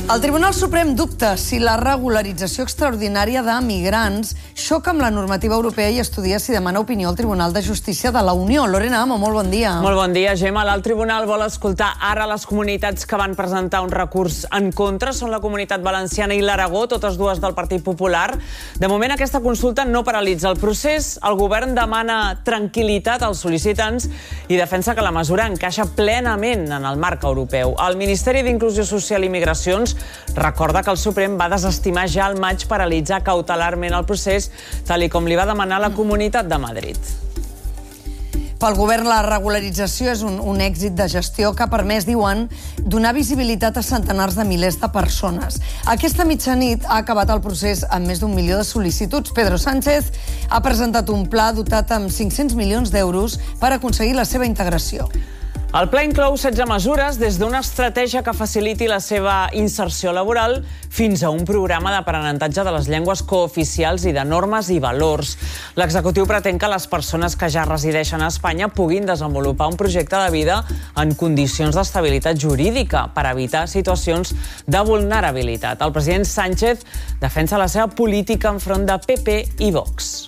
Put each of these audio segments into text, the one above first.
El Tribunal Suprem dubta si la regularització extraordinària de migrants xoca amb la normativa europea i estudia si demana opinió al Tribunal de Justícia de la Unió. Lorena Amo, molt bon dia. Molt bon dia, Gemma. L'alt tribunal vol escoltar ara les comunitats que van presentar un recurs en contra. Són la Comunitat Valenciana i l'Aragó, totes dues del Partit Popular. De moment, aquesta consulta no paralitza el procés. El govern demana tranquil·litat als sol·licitants i defensa que la mesura encaixa plenament en el marc europeu. El Ministeri d'Inclusió Social i Migracions recorda que el Suprem va desestimar ja al maig paralitzar cautelarment el procés, tal com li va demanar la Comunitat de Madrid. Pel govern, la regularització és un èxit de gestió que ha permès, diuen, donar visibilitat a centenars de milers de persones. Aquesta mitjanit ha acabat el procés amb més d'1 milió de sol·licituds. Pedro Sánchez ha presentat un pla dotat amb 500 milions d'euros per aconseguir la seva integració. El pla inclou 16 mesures, des d'una estratègia que faciliti la seva inserció laboral fins a un programa d'aprenentatge de les llengües cooficials i de normes i valors. L'executiu pretén que les persones que ja resideixen a Espanya puguin desenvolupar un projecte de vida en condicions d'estabilitat jurídica per evitar situacions de vulnerabilitat. El president Sánchez defensa la seva política enfront de PP i Vox.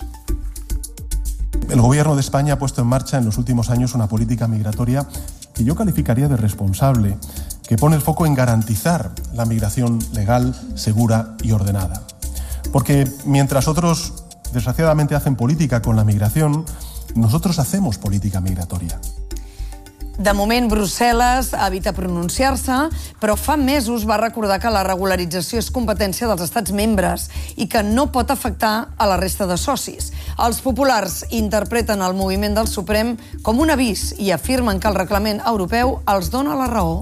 El gobierno de España ha puesto en marcha en los últimos años una política migratoria que yo calificaría de responsable, que pone el foco en garantizar la migración legal, segura y ordenada. Porque mientras otros, desgraciadamente, hacen política con la migración, nosotros hacemos política migratoria. De moment, Brussel·les evita pronunciar-se, però fa mesos va recordar que la regularització és competència dels estats membres i que no pot afectar a la resta de socis. Els populars interpreten el moviment del Suprem com un avís i afirmen que el reglament europeu els dona la raó.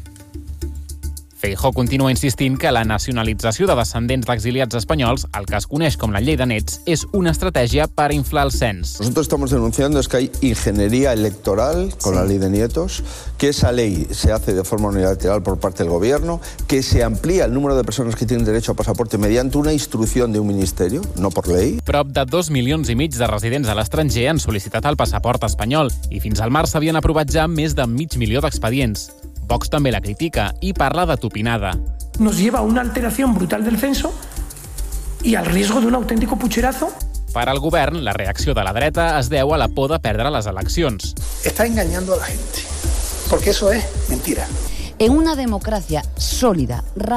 Feijóo continua insistint que la nacionalització de descendents d'exiliats espanyols, el que es coneix com la llei de nets, és una estratègia per inflar el cens. Nosotros estamos denunciando es que hay ingeniería electoral con la ley de nietos, que esa ley se hace de forma unilateral por parte del gobierno, que se amplía el número de personas que tienen derecho a pasaporte mediante una instrucción de un ministerio, no por ley. Prop de 2,5 milions de residents a l'estranger han sol·licitat el passaport espanyol i fins al març s'havien aprovat ja més de 500.000 d'expedients. Vox també la critica i parla de tupinada. Nos lleva a una alteración brutal del censo y al riesgo de un auténtico pucherazo. Per al govern, la reacció de la dreta es deu a la por de perdre les eleccions. Está engañando a la gente, porque eso es mentira. En una democracia sólida,